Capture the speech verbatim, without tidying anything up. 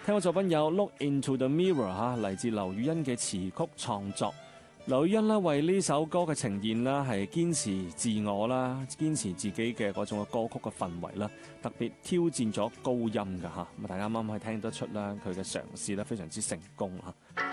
聽過作品有 Look Into the Mirror 嚇，嚟自劉雨欣嘅詞曲創作。劉雨欣咧為呢首歌嘅呈現啦，係堅持自我啦，堅持自己嘅嗰種嘅歌曲嘅氛圍啦，特別挑戰咗高音㗎嚇。咁大家啱啱可以聽得出啦，佢嘅嘗試咧非常之成功嚇。